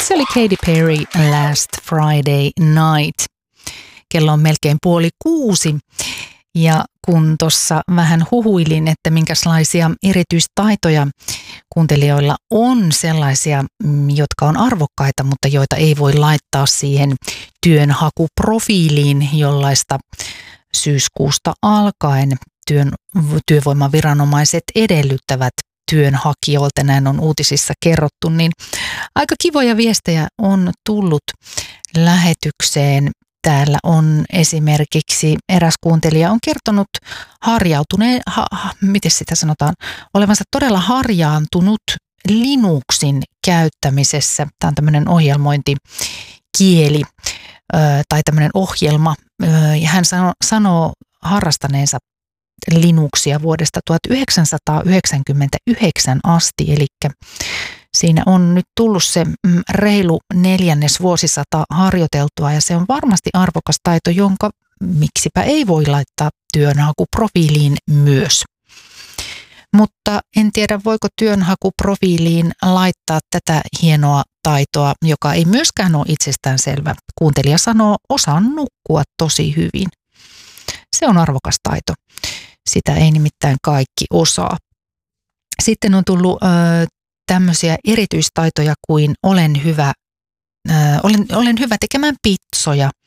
Se oli Katy Perry, Last Friday Night. Kello on melkein 5:30 ja kun tuossa vähän huhuilin, että minkälaisia erityistaitoja kuuntelijoilla on sellaisia, jotka on arvokkaita, mutta joita ei voi laittaa siihen työnhakuprofiiliin, jollaista syyskuusta alkaen työvoimaviranomaiset edellyttävät työnhakijoilta, näin on uutisissa kerrottu, niin aika kivoja viestejä on tullut lähetykseen. Täällä on esimerkiksi eräs kuuntelija on kertonut miten sitä sanotaan, olevansa todella harjaantunut Linuxin käyttämisessä. Tämä on tämmöinen ohjelmointikieli tai tämmöinen ohjelma. Ja hän sanoo harrastaneensa Linuxia vuodesta 1999 asti, eli siinä on nyt tullut se reilu 4. vuosisata harjoiteltua ja se on varmasti arvokas taito, jonka miksipä ei voi laittaa työnhakuprofiiliin myös. Mutta en tiedä, voiko työnhakuprofiiliin laittaa tätä hienoa taitoa, joka ei myöskään ole itsestäänselvä. Kuuntelija sanoo, osaan nukkua tosi hyvin. Se on arvokas taito. Sitä ei nimittäin kaikki osaa. Sitten on tullut tämmöisiä erityistaitoja kuin olen hyvä tekemään pitsoja.